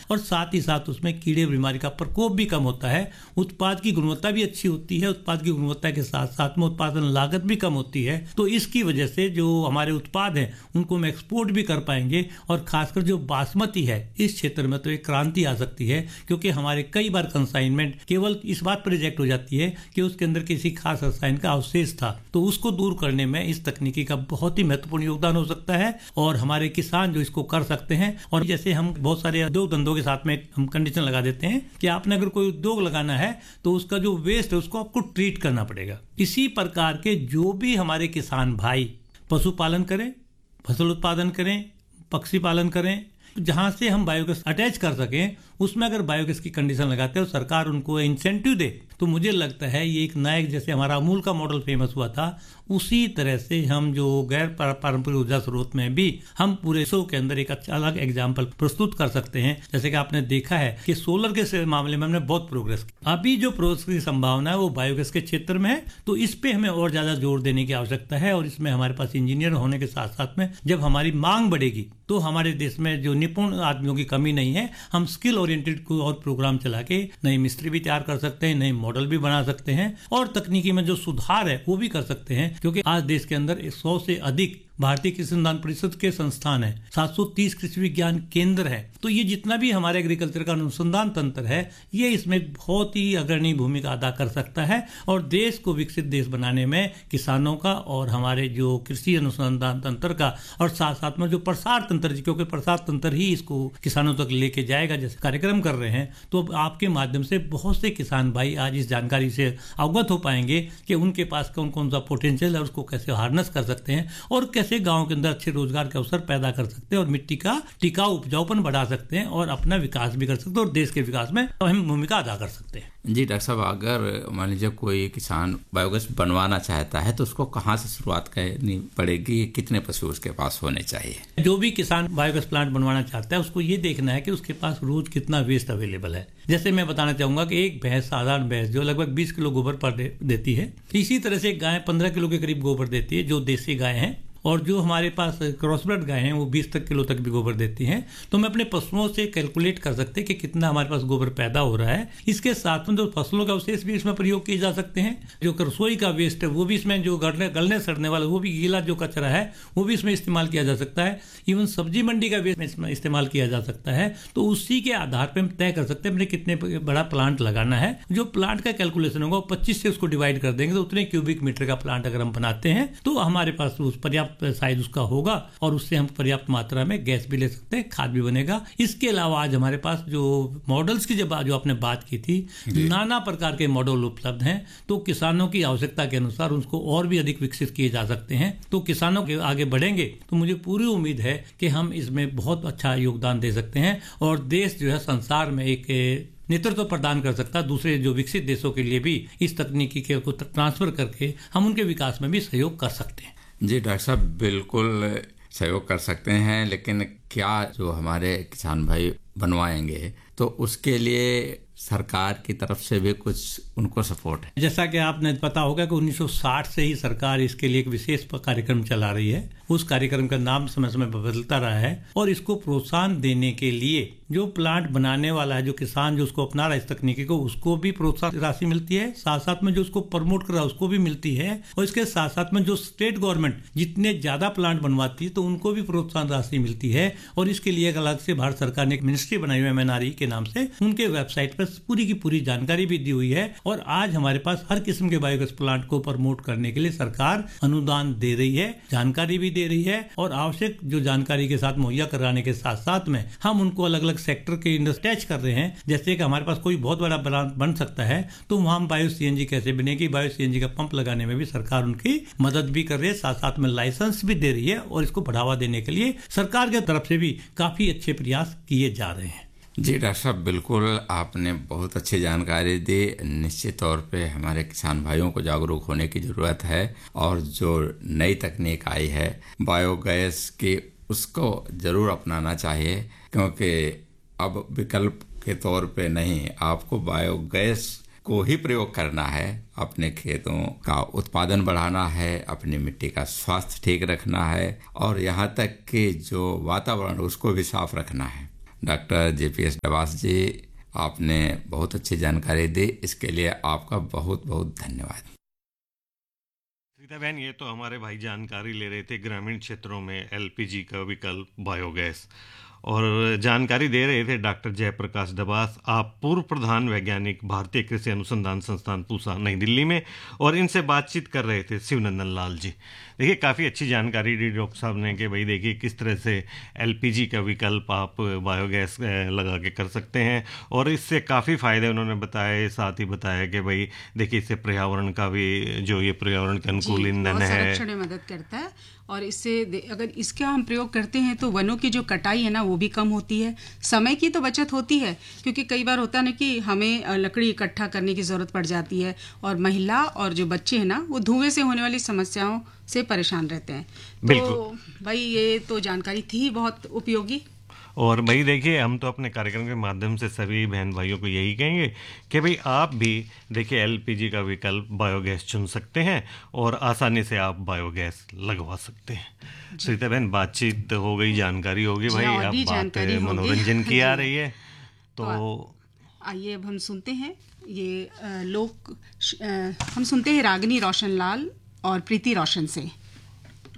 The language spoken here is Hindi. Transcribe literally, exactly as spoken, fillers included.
और साथ ही साथ उसमें कीड़े बीमारी का प्रकोप भी कम होता है, उत्पाद की गुणवत्ता भी अच्छी होती है, उत्पाद की गुणवत्ता के साथ साथ में उत्पादन लागत भी कम होती है। तो इसकी वजह से जो हमारे उत्पाद हैं उनको हम एक्सपोर्ट भी कर पाएंगे और खासकर जो बासमती है इस क्षेत्र में तो एक क्रांति आ सकती है, क्योंकि हमारे कई बार कंसाइनमेंट केवल इस बात पर रिजेक्ट हो जाती है कि उसके अंदर किसी खास रसायन का अवशेष था। तो उसको दूर करने में इस तकनीकी का बहुत ही महत्वपूर्ण योगदान हो सकता है और हमारे किसान जो इसको कर सकते हैं। और जैसे हम बहुत सारे उद्योग धंधों के साथ में हम कंडीशन लगा देते हैं कि आपने अगर कोई उद्योग लगाना है तो उसका जो वेस्ट है उसको आपको ट्रीट करना पड़ेगा। इसी प्रकार के जो भी हमारे किसान भाई पशुपालन करें, फसल उत्पादन करें, पक्षी पालन करें, जहां से हम बायोगैस अटैच कर सकें उसमें अगर बायोगैस की कंडीशन लगाते हैं और सरकार उनको इंसेंटिव दे तो मुझे लगता है ये एक नया, जैसे हमारा अमूल का मॉडल फेमस हुआ था उसी तरह से हम जो गैर पारंपरिक ऊर्जा स्रोत में भी हम पूरे विश्व के अंदर एक अच्छा अलग एग्जाम्पल प्रस्तुत कर सकते हैं। जैसे कि आपने देखा है कि सोलर के मामले में हमने बहुत प्रोग्रेस की, अभी जो प्रोग्रेस की संभावना है वो बायोगैस के क्षेत्र में है। तो इस पे हमें और ज्यादा जोर देने की आवश्यकता है और इसमें हमारे पास इंजीनियर होने के साथ साथ में जब हमारी मांग बढ़ेगी तो हमारे देश में जो निपुण आदमियों की कमी नहीं है, हम स्किल ओरिएंटेड को और प्रोग्राम चला के नए मिस्त्री भी तैयार कर सकते हैं, नए मॉडल भी बना सकते हैं और तकनीकी में जो सुधार है वो भी कर सकते हैं। क्योंकि आज देश के अंदर सौ से अधिक भारतीय कृषि अनुसंधान परिषद के संस्थान है, सात सौ तीस कृषि विज्ञान केंद्र है। तो ये जितना भी हमारे एग्रीकल्चर का अनुसंधान तंत्र है ये इसमें बहुत ही अग्रणी भूमिका अदा कर सकता है और देश को विकसित देश बनाने में किसानों का और हमारे जो कृषि अनुसंधान तंत्र का और साथ साथ में जो प्रसार तंत्र, क्योंकि प्रसार तंत्र ही इसको किसानों तक लेके जाएगा, जैसे कार्यक्रम कर रहे हैं। तो आपके माध्यम से बहुत से किसान भाई आज इस जानकारी से अवगत हो पाएंगे कि उनके पास कौन कौन सा पोटेंशियल है, उसको कैसे हार्नेस कर सकते हैं और कैसे गांव के अंदर अच्छे रोजगार के अवसर पैदा कर सकते हैं और मिट्टी का टिकाऊ उपजाऊपन बढ़ा सकते हैं और अपना विकास भी कर सकते हैं और देश के विकास में अहम भूमिका अदा कर सकते हैं। जी डॉक्टर साहब, अगर मान लीजिए कोई किसान बायोगैस बनवाना चाहता है तो उसको कहाँ से शुरुआत करनी पड़ेगी, कितने पशु उसके पास होने चाहिए? जो भी किसान बायोगैस प्लांट बनवाना चाहता है उसको ये देखना है कि उसके पास रोज कितना वेस्ट अवेलेबल है। जैसे मैं बताना चाहूंगा कि एक भैंस, साधारण भैंस जो लगभग बीस किलो गोबर पर दे, देती है, इसी तरह से गाय पंद्रह किलो के करीब गोबर देती है जो देसी गाय है, और जो हमारे पास क्रॉसब्रेड गाय हैं वो बीस तक किलो तक भी गोबर देती हैं। तो हम अपने पशुओं से कैलकुलेट कर सकते हैं कि कितना हमारे पास गोबर पैदा हो रहा है। इसके साथ में जो फसलों का अवशेष भी इसमें प्रयोग किए जा सकते हैं, जो रसोई का वेस्ट है वो भी इसमें, जो गलने गलने सड़ने वाला वो भी गीला जो कचरा है वो भी इसमें इस्तेमाल किया जा सकता है। इवन सब्जी मंडी का वेस्ट इसमें इस्तेमाल किया जा सकता है। तो उसी के आधार पर हम तय कर सकते हैं हमने कितने बड़ा प्लांट लगाना है। जो प्लांट का कैलकुलेशन होगा पच्चीस से उसको डिवाइड कर देंगे तो उतने क्यूबिक मीटर का प्लांट अगर हम बनाते हैं तो हमारे पास उस पर्याप्त साइज उसका होगा और उससे हम पर्याप्त मात्रा में गैस भी ले सकते हैं, खाद भी बनेगा। इसके अलावा आज हमारे पास जो मॉडल्स की जब जो आपने बात की थी, नाना प्रकार के मॉडल उपलब्ध हैं। तो किसानों की आवश्यकता के अनुसार उसको और भी अधिक विकसित किए जा सकते हैं। तो किसानों के आगे बढ़ेंगे तो मुझे पूरी उम्मीद है कि हम इसमें बहुत अच्छा योगदान दे सकते हैं और देश जो है संसार में एक नेतृत्व प्रदान कर सकता है। दूसरे जो विकसित देशों के लिए भी इस तकनीकी के को ट्रांसफर करके हम उनके विकास में भी सहयोग कर सकते हैं। जी डॉक्टर साहब, बिल्कुल सहयोग कर सकते हैं, लेकिन क्या जो हमारे किसान भाई बनवाएंगे तो उसके लिए सरकार की तरफ से भी कुछ उनको सपोर्ट है? जैसा कि आपने पता होगा कि उन्नीस सौ साठ से ही सरकार इसके लिए एक विशेष कार्यक्रम चला रही है। उस कार्यक्रम का नाम समय समय पर बदलता रहा है और इसको प्रोत्साहन देने के लिए जो प्लांट बनाने वाला है, जो किसान जो उसको अपना रहा है इस तकनीकी को, उसको भी प्रोत्साहन राशि मिलती है, साथ साथ में जो उसको प्रमोट कर रहा है उसको भी मिलती है और इसके साथ साथ में जो स्टेट गवर्नमेंट जितने ज्यादा प्लांट बनवाती है तो उनको भी प्रोत्साहन राशि मिलती है। और इसके लिए एक अलग से भारत सरकार ने एक मिनिस्ट्री बनाई हुई है एम एन आर ई के नाम से, उनके वेबसाइट पर पूरी की पूरी जानकारी भी दी हुई है। और आज हमारे पास हर किस्म के बायोगैस प्लांट को प्रमोट करने के लिए सरकार अनुदान दे रही है, जानकारी भी दे रही है और आवश्यक जो जानकारी के साथ मुहैया कराने के साथ साथ में हम उनको अलग अलग सेक्टर के अटैच कर रहे हैं। जैसे कि हमारे पास कोई बहुत बड़ा प्लांट बन सकता है तो वहां बायो सीएनजी कैसे बनेगी, बायो सीएनजी का पंप लगाने में भी सरकार उनकी मदद भी कर रही है, साथ साथ में लाइसेंस भी दे रही है और इसको बढ़ावा देने के लिए सरकार की तरफ से भी काफी अच्छे प्रयास किए जा रहे हैं। जी डॉक्टर साहब, बिल्कुल आपने बहुत अच्छी जानकारी दी। निश्चित तौर पे हमारे किसान भाइयों को जागरूक होने की ज़रूरत है और जो नई तकनीक आई है बायोगैस की उसको ज़रूर अपनाना चाहिए, क्योंकि अब विकल्प के तौर पे नहीं, आपको बायोगैस को ही प्रयोग करना है। अपने खेतों का उत्पादन बढ़ाना है, अपनी मिट्टी का स्वास्थ्य ठीक रखना है और यहाँ तक कि जो वातावरण उसको भी साफ रखना है। Doctor J P S Dabas जी, आपने बहुत अच्छी जानकारी दी, इसके लिए आपका बहुत बहुत धन्यवाद। सीता बहन, ये तो हमारे भाई जानकारी ले रहे थे ग्रामीण क्षेत्रों में एलपीजी का विकल्प बायोगैस, और जानकारी दे रहे थे डॉक्टर जयप्रकाश डबास, आप पूर्व प्रधान वैज्ञानिक भारतीय कृषि अनुसंधान संस्थान पूसा नई दिल्ली में, और इनसे बातचीत कर रहे थे शिवनंदन लाल जी। देखिए काफ़ी अच्छी जानकारी दी डॉक्टर साहब ने कि भाई देखिए किस तरह से एलपीजी का विकल्प आप बायोगैस लगा के कर सकते हैं, और इससे काफ़ी फ़ायदे उन्होंने बताए। साथ ही बताया कि भाई देखिए इससे पर्यावरण का भी, जो ये पर्यावरण के अनुकूल ईंधन है, संरक्षण में मदद करता है, और इससे अगर इसका हम प्रयोग करते हैं तो वनों की जो कटाई है ना वो भी कम होती है, समय की तो बचत होती है, क्योंकि कई बार होता है ना कि हमें लकड़ी इकट्ठा करने की ज़रूरत पड़ जाती है, और महिला और जो बच्चे हैं ना वो धुएं से होने वाली समस्याओं से परेशान रहते हैं। तो भाई ये तो जानकारी थी बहुत उपयोगी। और भाई देखिए हम तो अपने कार्यक्रम के माध्यम से सभी बहन भाइयों को यही कहेंगे कि भाई आप भी देखिए एलपीजी का विकल्प बायोगैस चुन सकते हैं, और आसानी से आप बायोगैस लगवा सकते हैं। सरिता बहन, बातचीत हो गई, जानकारी होगी भाई, अब बात मनोरंजन की आ रही है, तो आइए अब हम सुनते हैं ये लोक हम सुनते हैं रागिनी रोशनलाल और प्रीति रोशन से